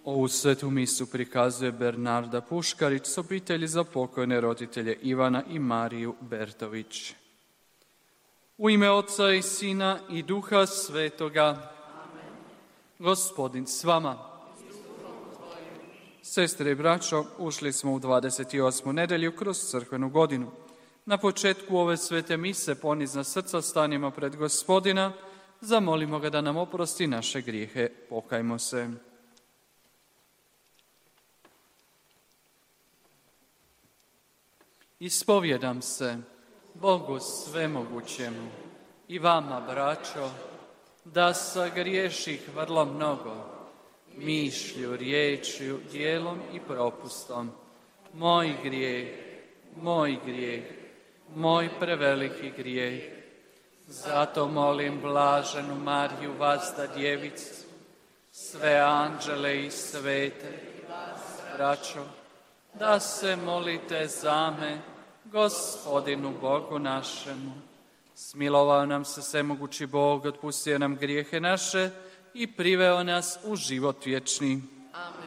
Ovu svetu misu prikazuje Bernarda Puškarić s obitelji za pokojne roditelje Ivana i Mariju Bertović. U ime Oca i Sina i Duha Svetoga. Amen. Gospodin s vama. Sestre i braćo, ušli smo u 28. nedelju kroz crkvenu godinu. Na početku ove svete mise ponizna srca stanimo pred Gospodina, zamolimo ga da nam oprosti naše grijehe, pokajmo se. Ispovjedam se Bogu svemogućemu i vama, braćo, da sagriješih vrlo mnogo, mišlju, riječju, djelom i propustom. Moj grijeh, moj preveliki grijeh. Zato molim blaženu Mariju, vasta djevicu, sve anđele i svete, braćo, da se molite za me, Gospodinu Bogu našemu. Smilovao nam se svemogući Bog, otpustio nam grijehe naše i priveo nas u život vječni.